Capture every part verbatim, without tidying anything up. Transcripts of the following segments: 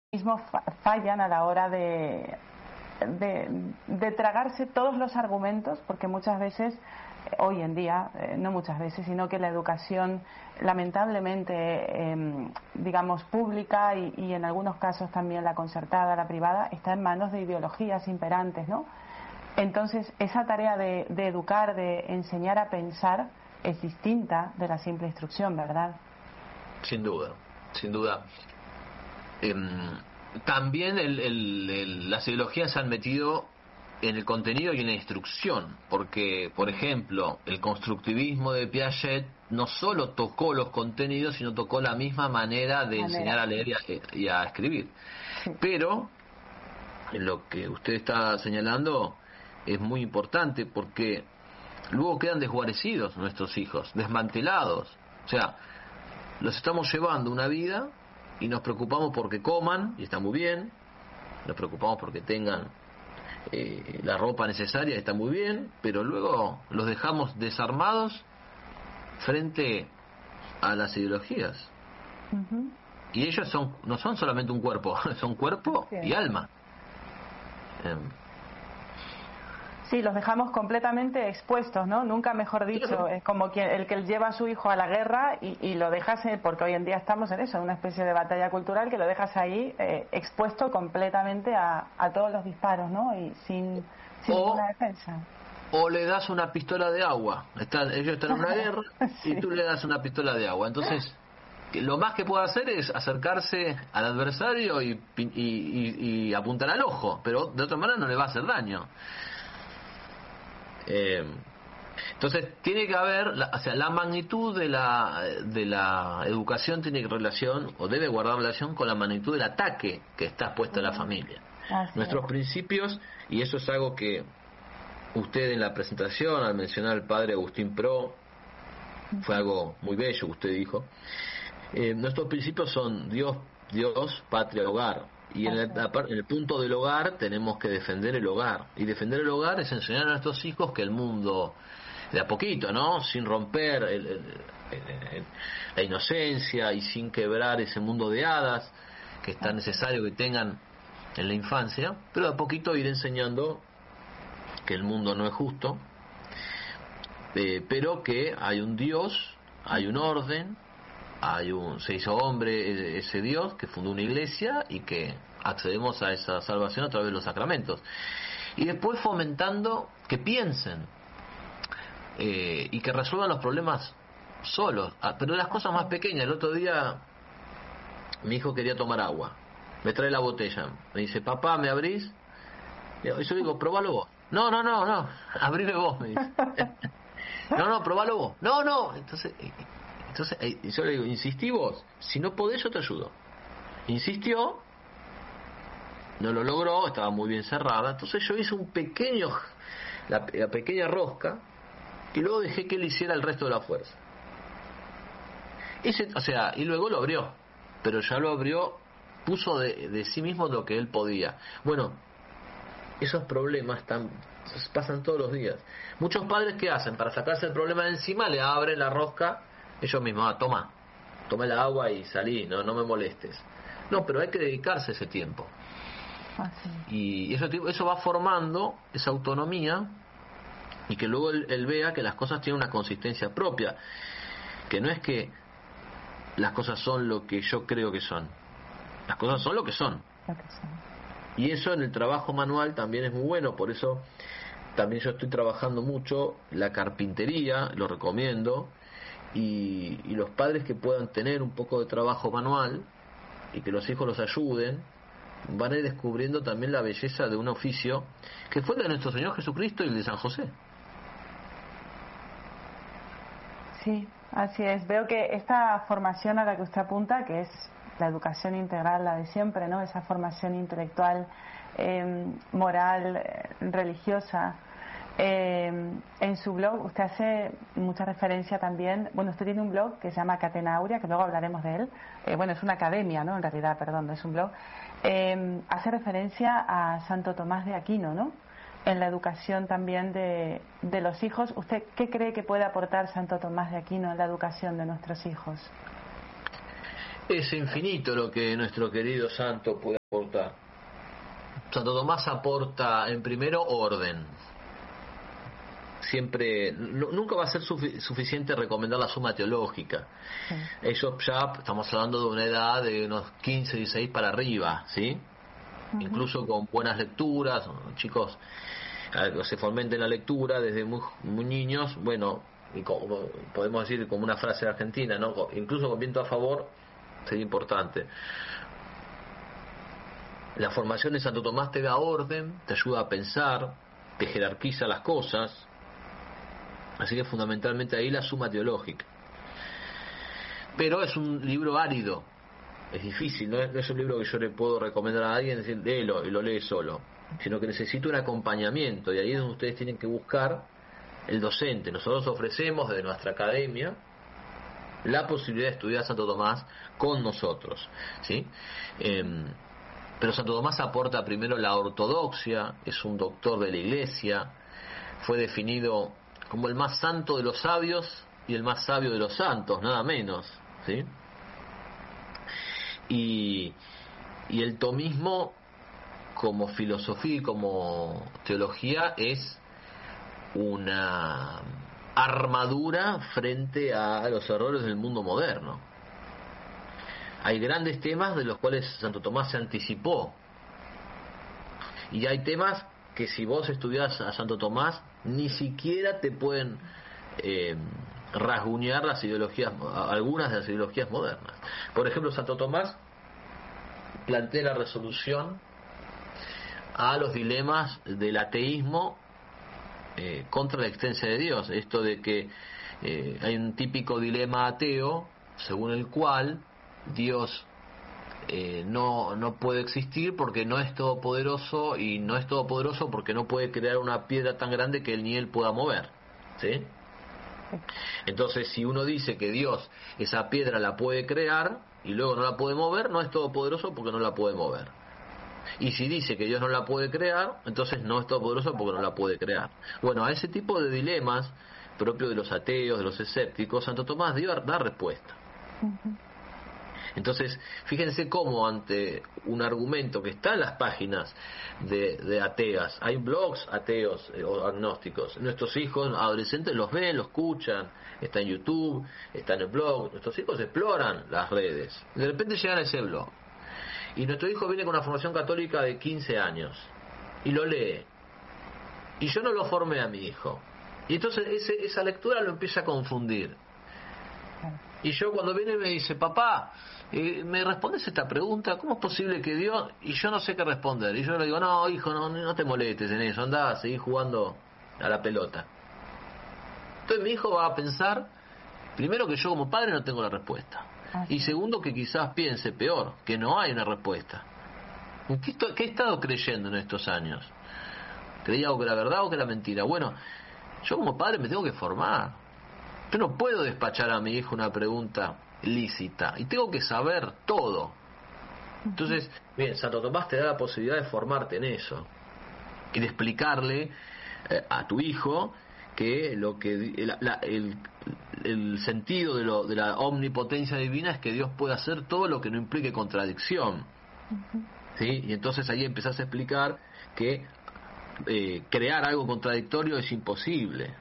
mismo fallan a la hora de, de, de tragarse todos los argumentos, porque muchas veces, hoy en día, eh, no muchas veces, sino que la educación lamentablemente, eh, digamos, pública y, y en algunos casos también la concertada, la privada, está en manos de ideologías imperantes, ¿no? Entonces, esa tarea de, de educar, de enseñar a pensar, es distinta de la simple instrucción, ¿verdad? Sin duda, sin duda. Eh, también el, el, el, las ideologías se han metido en el contenido y en la instrucción, porque, por ejemplo, el constructivismo de Piaget no solo tocó los contenidos, sino tocó la misma manera de manera. enseñar a leer y a, y a escribir. Sí. Pero lo que usted está señalando es muy importante, porque luego quedan desguarecidos nuestros hijos, desmantelados. O sea, los estamos llevando una vida y nos preocupamos porque coman, y está muy bien, nos preocupamos porque tengan eh, la ropa necesaria, y está muy bien, pero luego los dejamos desarmados frente a las ideologías. Uh-huh. Y ellos son no son solamente un cuerpo, son cuerpo sí. y alma. Eh, Sí, los dejamos completamente expuestos, ¿no? Nunca mejor dicho, es como que el que lleva a su hijo a la guerra y, y lo dejas, porque hoy en día estamos en eso, en una especie de batalla cultural, que lo dejas ahí eh, expuesto completamente a, a todos los disparos, ¿no? Y sin, sin o, ninguna defensa. O le das una pistola de agua, están, ellos están en una guerra sí. y tú le das una pistola de agua, entonces lo más que puede hacer es acercarse al adversario y, y, y, y apuntar al ojo, pero de otra manera no le va a hacer daño. Eh, entonces tiene que haber, la, o sea, la magnitud de la de la educación tiene relación o debe guardar relación con la magnitud del ataque que está puesto a la familia. Así Nuestros es. principios, y eso es algo que usted en la presentación al mencionar al padre Agustín Pro fue algo muy bello que usted dijo. Eh, nuestros principios son Dios, Dios, patria, hogar. Y en el, en el punto del hogar tenemos que defender el hogar. Y defender el hogar es enseñar a nuestros hijos que el mundo, de a poquito, ¿no? Sin romper el, el, el, el, la inocencia y sin quebrar ese mundo de hadas que es tan necesario que tengan en la infancia, pero de a poquito ir enseñando que el mundo no es justo, eh, pero que hay un Dios, hay un orden, hay un se hizo hombre ese Dios que fundó una iglesia y que accedemos a esa salvación a través de los sacramentos, y después fomentando que piensen eh, y que resuelvan los problemas solos, ah, pero las cosas más pequeñas. El otro día mi hijo quería tomar agua, me trae la botella, me dice: papá, ¿me abrís? Y yo digo: probalo vos. No, no, no, no, abrime vos, me dice. no, no, probalo vos. No, no, entonces Entonces yo le digo: insistí vos, si no podés yo te ayudo. Insistió, no lo logró, estaba muy bien cerrada, entonces yo hice un pequeño, la, la pequeña rosca, y luego dejé que él hiciera el resto de la fuerza. Hice, o sea, y luego lo abrió, pero ya lo abrió, puso de, de sí mismo lo que él podía. Bueno, esos problemas están, pasan todos los días. Muchos padres, ¿qué hacen? Para sacarse el problema de encima, le abren la rosca ellos mismos: ah, toma, toma el agua y salí, no, no me molestes. No, pero hay que dedicarse ese tiempo. Ah, sí. Y eso, eso va formando esa autonomía, y que luego él, él vea que las cosas tienen una consistencia propia, que no es que las cosas son lo que yo creo que son, las cosas son lo que son. Lo que son. Y eso en el trabajo manual también es muy bueno. Por eso también yo estoy trabajando mucho la carpintería, lo recomiendo. Y, y los padres que puedan tener un poco de trabajo manual y que los hijos los ayuden, van a ir descubriendo también la belleza de un oficio que fue el de nuestro Señor Jesucristo y el de San José. Sí, así es. Veo que esta formación a la que usted apunta, que es la educación integral, la de siempre, ¿no? Esa formación intelectual, eh, moral, eh, religiosa. Eh, en su blog usted hace mucha referencia también, bueno, usted tiene un blog que se llama Catena Aurea, que luego hablaremos de él, eh, bueno, es una academia, ¿no? En realidad, perdón, no es un blog. Eh, hace referencia a Santo Tomás de Aquino, ¿no? En la educación también de, de los hijos. ¿Usted qué cree que puede aportar Santo Tomás de Aquino en la educación de nuestros hijos? Es infinito lo que nuestro querido santo puede aportar. Santo Tomás aporta, en primero, orden. Siempre, no, nunca va a ser sufi- suficiente recomendar la suma teológica. Sí. Eso ya estamos hablando de una edad de unos quince, dieciséis para arriba, ¿sí? Uh-huh. Incluso con buenas lecturas, chicos que se fomenten la lectura desde muy, muy niños, bueno, y como, podemos decir como una frase argentina, ¿no? Incluso con viento a favor sería importante. La formación de Santo Tomás te da orden, te ayuda a pensar, te jerarquiza las cosas, así que fundamentalmente ahí la suma teológica. Pero es un libro árido, es difícil, no es, no es un libro que yo le puedo recomendar a alguien, decir, léelo y lo lee solo, sino que necesita un acompañamiento, y ahí es donde ustedes tienen que buscar el docente. Nosotros ofrecemos desde nuestra academia la posibilidad de estudiar Santo Tomás con nosotros, ¿sí? Eh, pero Santo Tomás aporta primero la ortodoxia, es un doctor de la Iglesia, fue definido como el más santo de los sabios y el más sabio de los santos, nada menos, ¿sí? Y, y el tomismo como filosofía y como teología es una armadura frente a los errores del mundo moderno. Hay grandes temas de los cuales Santo Tomás se anticipó, y hay temas que si vos estudiás a Santo Tomás ni siquiera te pueden eh, rasguñar las ideologías, algunas de las ideologías modernas. Por ejemplo, Santo Tomás plantea la resolución a los dilemas del ateísmo eh, contra la existencia de Dios. Esto de que eh, hay un típico dilema ateo según el cual Dios eh, no, no puede existir porque no es todopoderoso, y no es todopoderoso porque no puede crear una piedra tan grande que él ni él pueda mover, ¿sí? Entonces, si uno dice que Dios esa piedra la puede crear y luego no la puede mover, no es todopoderoso porque no la puede mover. Y si dice que Dios no la puede crear, entonces no es todopoderoso porque no la puede crear. Bueno, a ese tipo de dilemas propios de los ateos, de los escépticos, Santo Tomás dio da respuesta. Uh-huh. Entonces, fíjense cómo ante un argumento que está en las páginas de, de ateas, hay blogs ateos eh, o agnósticos, nuestros hijos adolescentes los ven, los escuchan, está en YouTube, está en el blog, nuestros hijos exploran las redes, de repente llegan a ese blog, y nuestro hijo viene con una formación católica de quince años, y lo lee, y yo no lo formé a mi hijo, y entonces ese, esa lectura lo empieza a confundir. Y yo cuando viene me dice, papá, eh, ¿me respondes esta pregunta? ¿Cómo es posible que Dios...? Y yo no sé qué responder. Y yo le digo, no, hijo, no, no te molestes en eso, andá, seguí jugando a la pelota. Entonces mi hijo va a pensar, primero, que yo como padre no tengo la respuesta. Y segundo, que quizás piense peor, que no hay una respuesta. ¿Qué, qué he estado creyendo en estos años? ¿Creía algo que era verdad o que era mentira? Bueno, yo como padre me tengo que formar. Yo no puedo despachar a mi hijo una pregunta lícita, y tengo que saber todo. Entonces, bien, Santo Tomás te da la posibilidad de formarte en eso y de explicarle eh, a tu hijo que lo que el, la, el, el sentido de, lo, de la omnipotencia divina es que Dios puede hacer todo lo que no implique contradicción. ¿Sí? Y entonces ahí empezás a explicar que eh, crear algo contradictorio es imposible.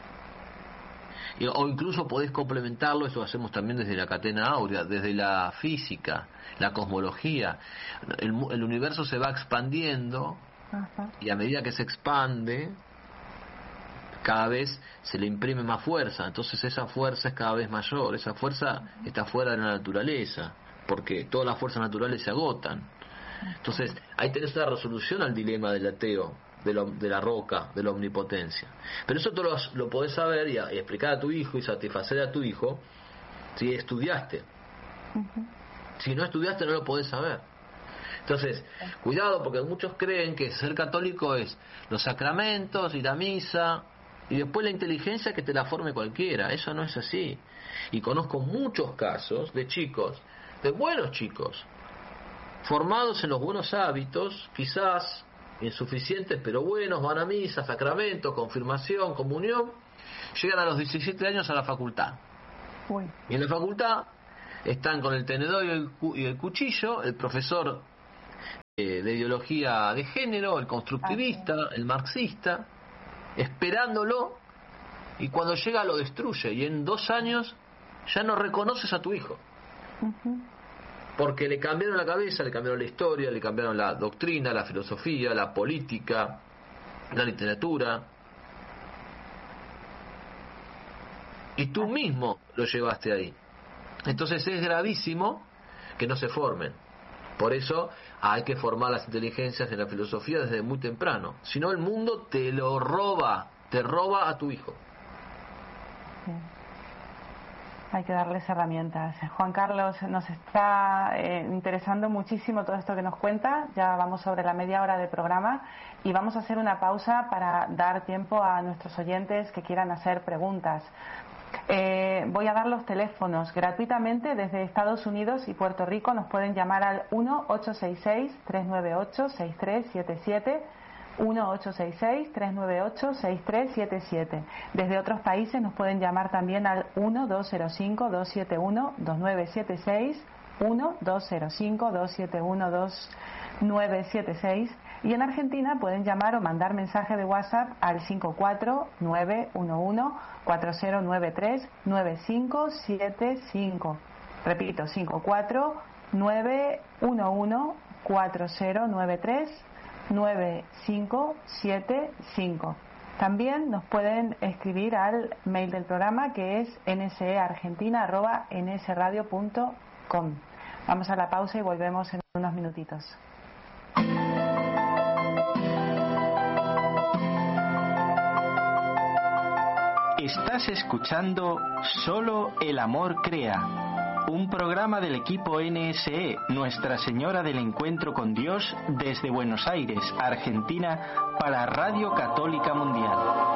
O incluso podés complementarlo, eso hacemos también desde la Catena Áurea, desde la física, la cosmología. El, el universo se va expandiendo. Ajá. Y a medida que se expande, cada vez se le imprime más fuerza, entonces esa fuerza es cada vez mayor, esa fuerza está fuera de la naturaleza, porque todas las fuerzas naturales se agotan. Entonces ahí tenés una resolución al dilema del ateo, de, lo, de la roca, de la omnipotencia. Pero eso tú lo, lo podés saber y, a, y explicar a tu hijo y satisfacer a tu hijo si estudiaste. Uh-huh. Si no estudiaste no lo podés saber. Entonces, cuidado, porque muchos creen que ser católico es los sacramentos y la misa y después la inteligencia que te la forme cualquiera. Eso no es así. Y conozco muchos casos de chicos, de buenos chicos, formados en los buenos hábitos, quizás insuficientes pero buenos, van a misa, sacramentos, confirmación, comunión, llegan a los diecisiete años a la facultad. Uy. Y en la facultad están con el tenedor y el, cu- y el cuchillo, el profesor eh, de ideología de género, el constructivista, okay. el marxista, esperándolo, y cuando llega lo destruye, y en dos años ya no reconoces a tu hijo. Uh-huh. Porque le cambiaron la cabeza, le cambiaron la historia, le cambiaron la doctrina, la filosofía, la política, la literatura. Y tú mismo lo llevaste ahí. Entonces es gravísimo que no se formen. Por eso hay que formar las inteligencias en la filosofía desde muy temprano. Si no, el mundo te lo roba, te roba a tu hijo. Sí. Hay que darles herramientas. Juan Carlos, nos está eh, interesando muchísimo todo esto que nos cuenta. Ya vamos sobre la media hora de programa y vamos a hacer una pausa para dar tiempo a nuestros oyentes que quieran hacer preguntas. Eh, voy a dar los teléfonos gratuitamente desde Estados Unidos y Puerto Rico. Nos pueden llamar al uno ocho seis seis, tres nueve ocho, seis tres siete siete, uno ocho seis seis, tres nueve ocho, seis tres siete siete. Desde otros países nos pueden llamar también al uno dos cero cinco, dos siete uno, dos nueve siete seis, uno dos cero cinco, dos siete uno, dos nueve siete seis. Y en Argentina pueden llamar o mandar mensaje de WhatsApp al cinco cuatro nueve uno uno, cuatro cero nueve tres, nueve cinco siete cinco. Repito, cinco cuatro nueve uno uno, cuatro cero nueve tres, nueve cinco siete cinco. También nos pueden escribir al mail del programa, que es n s e argentina arroba n s radio punto com. Vamos a la pausa y volvemos en unos minutitos. Estás escuchando Solo el Amor Crea, un programa del equipo N S E, Nuestra Señora del Encuentro con Dios, desde Buenos Aires, Argentina, para Radio Católica Mundial.